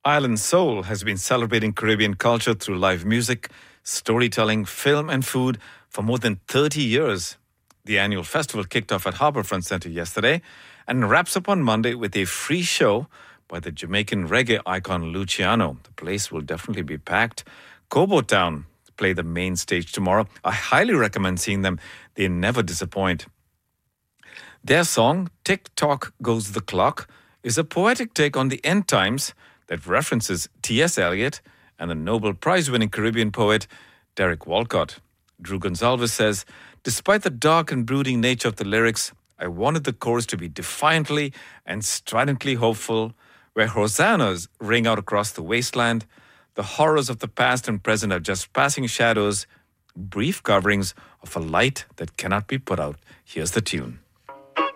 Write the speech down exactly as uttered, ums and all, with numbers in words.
Island Soul has been celebrating Caribbean culture through live music, storytelling, film, and food for more than thirty years. The annual festival kicked off at Harbourfront Centre yesterday and wraps up on Monday with a free show by the Jamaican reggae icon Luciano. The place will definitely be packed. Cobo Town play the main stage tomorrow. I highly recommend seeing them. They never disappoint. Their song, Tick Tock Goes the Clock, is a poetic take on the end times that references T S. Eliot and the Nobel Prize-winning Caribbean poet Derek Walcott. Drew Gonzalez says, despite the dark and brooding nature of the lyrics, I wanted the chorus to be defiantly and stridently hopeful, where hosannas ring out across the wasteland. The horrors of the past and present are just passing shadows, brief coverings of a light that cannot be put out. Here's the tune.